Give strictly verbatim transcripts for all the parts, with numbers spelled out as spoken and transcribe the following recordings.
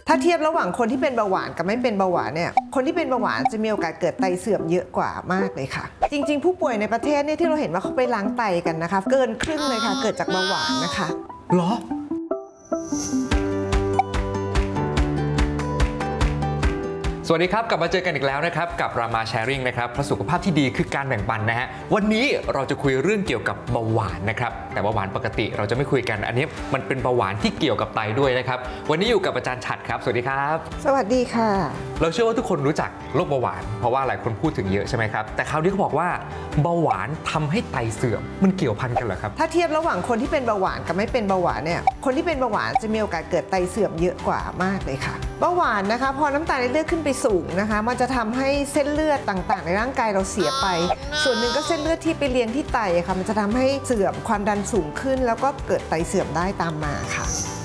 ถ้าเทียบระหว่างคนที่เป็นเบาหวานกับไม่เป็นเบาหวานเนี่ยคนที่เป็นเบาหวานจะมีโอกาสเกิดไตเสื่อมเยอะกว่ามากเลยค่ะจริงๆผู้ป่วยในประเทศเนี่ยที่เราเห็นว่าเขาไปล้างไตกันนะคะเกินครึ่งเลยค่ะเกิดจากเบาหวานนะคะเหรอสวัสดีครับกลับมาเจอกันอีกแล้วนะครับกับรามาแชร์ริ่งนะครับเพราะสุขภาพที่ดีคือการแบ่งปันนะฮะวันนี้เราจะคุยเรื่องเกี่ยวกับเบาหวานนะครับแต่เบาหวานปกติเราจะไม่คุยกันอันนี้มันเป็นเบาหวานที่เกี่ยวกับไตด้วยนะครับวันนี้อยู่กับอาจารย์ฉัตรครับสวัสดีครับสวัสดีค่ะเราเชื่อว่าทุกคนรู้จักโรคเบาหวานเพราะว่าหลายคนพูดถึงเยอะใช่ไหมครับแต่คราวนี้เขาบอกว่าเบาหวานทำให้ไตเสื่อมมันเกี่ยวพันกันเหรอครับถ้าเทียบระหว่างคนที่เป็นเบาหวานกับไม่เป็นเบาหวานเนี่ยคนที่เป็นเบาหวานจะมีโอกาสเกิดไตเสื่อมเยอะกว่ามากเลยค่ะเบาหวานนะคะพอน้ำตาลในเลือดขึ้นไปสูงนะคะมันจะทำให้เส้นเลือดต่างๆในร่างกายเราเสียไปส่วนหนึ่งก็เส้นเลือดที่ไปเลี้ยงที่ไตค่ะมันจะทำให้เสื่อมความดันสูงขึ้นแล้วก็เกิดไตเสื่อมได้ตามมาค่ะ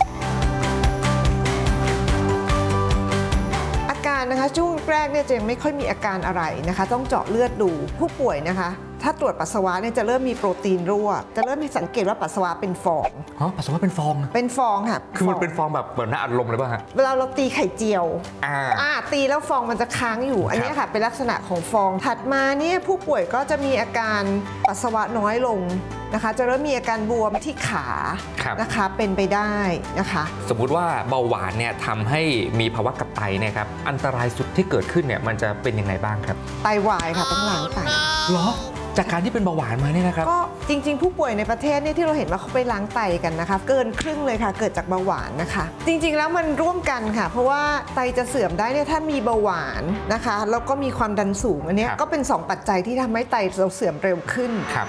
อาการนะคะช่วงแรกเนี่ยจะยังไม่ค่อยมีอาการอะไรนะคะต้องเจาะเลือดดูผู้ป่วยนะคะถ้าตรวจปัสสาวะเนี่ยจะเริ่มมีโปรตีนรั่วจะเริ่มมีสังเกตว่าปัสสาวะเป็นฟองอ๋อปัสสาวะเป็นฟองเป็นฟองค่ะคือมันเป็นฟองแบบเหมือนน้ำอัดลมเลยป่ะฮะเวลาเราตีไข่เจียวอ่าอ่าตีแล้วฟองมันจะค้างอยู่อันนี้ค่ะเป็นลักษณะของฟองถัดมาเนี่ยผู้ป่วยก็จะมีอาการปัสสาวะน้อยลงนะคะจะเริ่มมีอาการบวมที่ขานะคะเป็นไปได้นะคะสมมุติว่าเบาหวานเนี่ยทำให้มีภาวะกับไตเนี่ยครับอันตรายสุดที่เกิดขึ้นเนี่ยมันจะเป็นยังไงบ้างครับไตวายค่ะต้องล้างไตเหรอจากการที่เป็นเบาหวานมาเนี่ยนะครับก็จริงๆผู้ป่วยในประเทศเนี่ยที่เราเห็นว่าเขาไปล้างไตกันนะคะเกินครึ่งเลยค่ะเกิดจากเบาหวานนะคะจริงๆแล้วมันร่วมกันค่ะเพราะว่าไตจะเสื่อมได้เนี่ยถ้ามีเบาหวานนะคะแล้วก็มีความดันสูงอันนี้ก็เป็นสองปัจจัยที่ทำให้ไตเราเสื่อมเร็วขึ้นครับ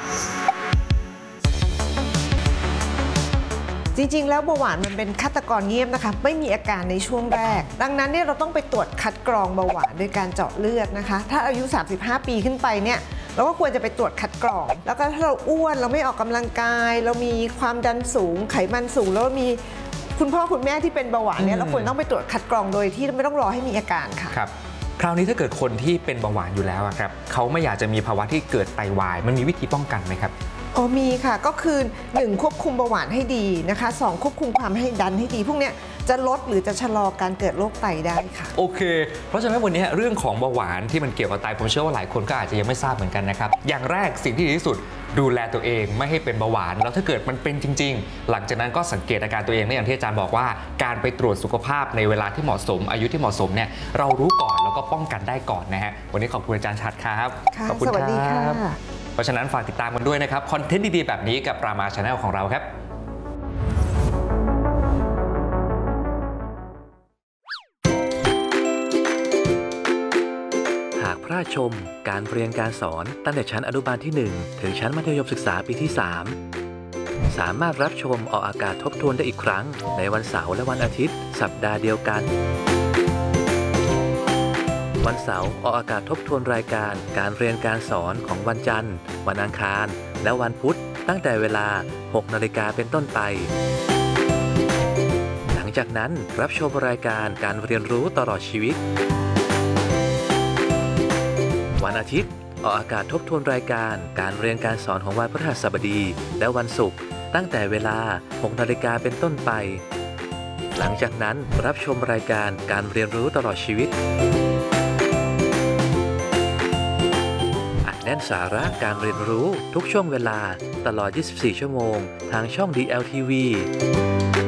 จริงๆแล้วเบาหวานมันเป็นฆาตกรเงียบนะคะไม่มีอาการในช่วงแรกดังนั้นเนี่ยเราต้องไปตรวจคัดกรองเบาหวานโดยการเจาะเลือดนะคะถ้าอายุสามสิบห้าปีขึ้นไปเนี่ยเราก็ควรจะไปตรวจคัดกรองแล้วก็ถ้าเราอ้วนเราไม่ออกกำลังกายเรามีความดันสูงไขมันสูงแล้วมีคุณพ่อคุณแม่ที่เป็นเบาหวานเนี่ยเราควรต้องไปตรวจคัดกรองโดยที่ไม่ต้องรอให้มีอาการค่ะครับคราวนี้ถ้าเกิดคนที่เป็นเบาหวานอยู่แล้วครับเขาไม่อยากจะมีภาวะที่เกิดไตวายมันมีวิธีป้องกันไหมครับอ๋อมีค่ะก็คือหนึ่งควบคุมเบาหวานให้ดีนะคะสองควบคุมความให้ดันให้ดีพวกนี้จะลดหรือจะชะลอการเกิดโรคไตได้ค่ะโอเคเพราะฉะนั้นวันนี้เรื่องของเบาหวานที่มันเกี่ยวกับไตผมเชื่อว่าหลายคนก็อาจจะยังไม่ทราบเหมือนกันนะครับอย่างแรกสิ่งที่ดีที่สุดดูแลตัวเองไม่ให้เป็นเบาหวานแล้วถ้าเกิดมันเป็นจริงๆหลังจากนั้นก็สังเกตอาการตัวเองอย่างที่อาจารย์บอกว่าการไปตรวจสุขภาพในเวลาที่เหมาะสมอายุที่เหมาะสมเนี่ยเรารู้ก่อนแล้วก็ป้องกันได้ก่อนนะฮะวันนี้ขอบคุณอาจารย์ชัดครับขอบคุณครับเพราะฉะนั้นฝากติดตามกันด้วยนะครับคอนเทนต์ดีๆแบบนี้กับรามาชาแนลของเราครับหากพลาดชมการเรียนการสอนตั้งแต่ชั้นอนุบาลที่หนึ่งถึงชั้นมัธยมศึกษาปีที่สามสามารถรับชมออกอากาศทบทวนได้อีกครั้งในวันเสาร์และวันอาทิตย์สัปดาห์เดียวกันวันเสาร์ออกอากาศทบทวนรายการการเรียนการสอนของวันจันทร์วันอังคารและวันพุธตั้งแต่เวลา หกนาฬิกาเป็นต้นไปหลังจากนั้นรับชมรายการการเรียนรู้ตลอดชีวิตวันอาทิตย์ออกอากาศทบทวนรายการการเรียนการสอนของวันพฤหัสบดีและวันศุกร์ตั้งแต่เวลา หกนาฬิกาเป็นต้นไปหลังจากนั้นรับชมรายการการเรียนรู้ตลอดชีวิตแน่นสาระการเรียนรู้ทุกช่วงเวลาตลอด ยี่สิบสี่ ชั่วโมงทางช่อง ดี แอล ที วี